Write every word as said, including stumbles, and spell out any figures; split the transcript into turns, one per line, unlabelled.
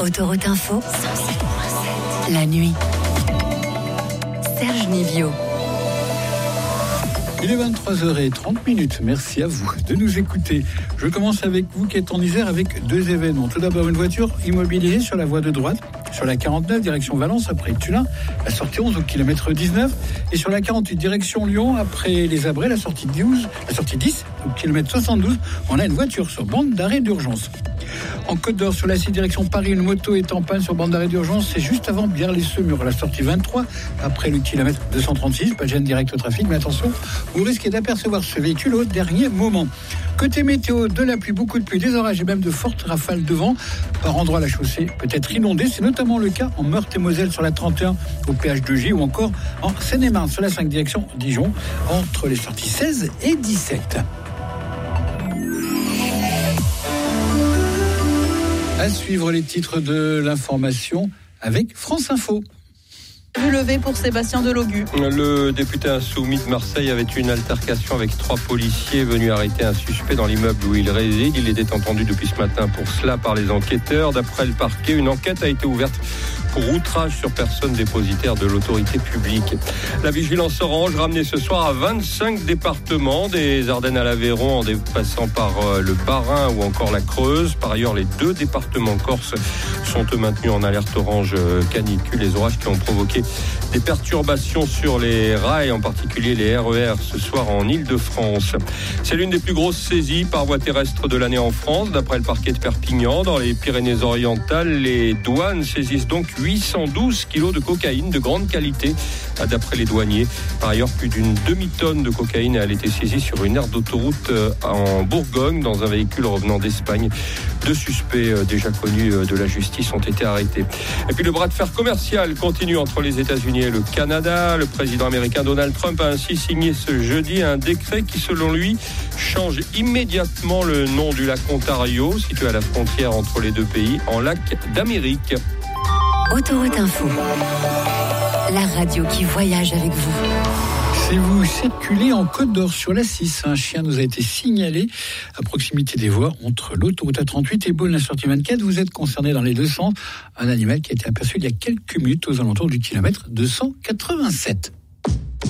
Autoroute Info, la nuit. Serge Nivio.
Il est vingt-trois heures trente. Merci à vous de nous écouter. Je commence avec vous qui êtes en Isère avec deux événements. Tout d'abord, une voiture immobilisée sur la voie de droite, sur la quarante-neuf, direction Valence, après Tullin, la sortie onze au kilomètre dix-neuf. Et sur la quarante-huit, direction Lyon, après les Abrets, la sortie douze, la sortie dix, au kilomètre soixante-douze. On a une voiture sur bande d'arrêt d'urgence. En Côte d'Or, sur la six, direction Paris, une moto est en panne sur bande d'arrêt d'urgence. C'est juste avant Bière-les-Semurs, à la sortie vingt-trois, après le kilomètre deux cent trente-six. Pas de gêne direct au trafic, mais attention, vous risquez d'apercevoir ce véhicule au dernier moment. Côté météo, de la pluie, beaucoup de pluie, des orages et même de fortes rafales de vent. Par endroits, la chaussée peut être inondée. C'est notamment le cas en Meurthe-et-Moselle sur la trente et un au péage de J ou encore en Seine-et-Marne sur la cinq direction Dijon entre les sorties seize et dix-sept. À suivre les titres de l'information avec France Info.
Vu levé pour Sébastien Delogu.
Le député insoumis de Marseille avait eu une altercation avec trois policiers venus arrêter un suspect dans l'immeuble où il réside. Il était entendu depuis ce matin pour cela par les enquêteurs. D'après le parquet, une enquête a été ouverte pour outrage sur personne dépositaire de l'autorité publique. La vigilance orange ramenée ce soir à vingt-cinq départements, des Ardennes à l'Aveyron en dépassant par le Bas-Rhin ou encore la Creuse. Par ailleurs, les deux départements corses sont eux maintenus en alerte orange canicule. Les orages qui ont provoqué des perturbations sur les rails, en particulier les R E R ce soir en Île-de-France. C'est l'une des plus grosses saisies par voie terrestre de l'année en France. D'après le parquet de Perpignan, dans les Pyrénées-Orientales, les douanes saisissent donc huit cent douze kilos de cocaïne de grande qualité, d'après les douaniers. Par ailleurs, plus d'une demi-tonne de cocaïne a été saisie sur une aire d'autoroute en Bourgogne, dans un véhicule revenant d'Espagne. Deux suspects déjà connus de la justice ont été arrêtés. Et puis le bras de fer commercial continue entre les États-Unis et le Canada. Le président américain Donald Trump a ainsi signé ce jeudi un décret qui, selon lui, change immédiatement le nom du lac Ontario, situé à la frontière entre les deux pays, en lac d'Amérique.
Autoroute Info, la radio qui voyage avec vous.
Si vous circulez en Côte d'Or sur la six, un chien nous a été signalé à proximité des voies entre l'autoroute A trente-huit et Beaune, la sortie vingt-quatre. Vous êtes concerné dans les deux sens. Un animal qui a été aperçu il y a quelques minutes aux alentours du kilomètre deux cent quatre-vingt-sept.